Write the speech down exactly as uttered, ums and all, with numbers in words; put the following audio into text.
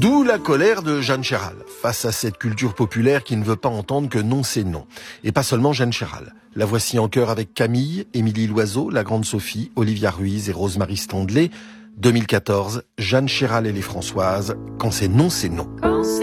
D'où la colère de Jeanne Chéral, face à cette culture populaire qui ne veut pas entendre que non c'est non. Et pas seulement Jeanne Chéral. La voici en chœur avec Camille, Émilie Loiseau, la Grande Sophie, Olivia Ruiz et Rosemarie Standley. deux mille quatorze, Jeanne Chéral et les Françoises, quand c'est non c'est non.